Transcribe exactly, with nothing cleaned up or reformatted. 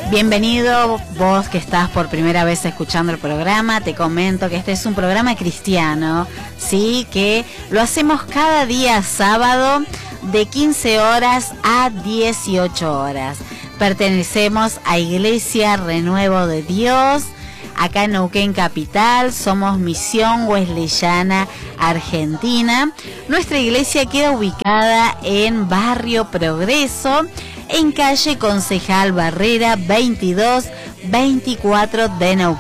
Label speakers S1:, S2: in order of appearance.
S1: Bienvenido vos que estás por primera vez escuchando el programa. Te comento que este es un programa cristiano, sí, que lo hacemos cada día sábado de quince horas a dieciocho horas. Pertenecemos a Iglesia Renuevo de Dios, acá en Neuquén Capital. Somos Misión Wesleyana Argentina. Nuestra iglesia queda ubicada en Barrio Progreso, en calle Concejal Barrera veintidós veinticuatro de Neuquén.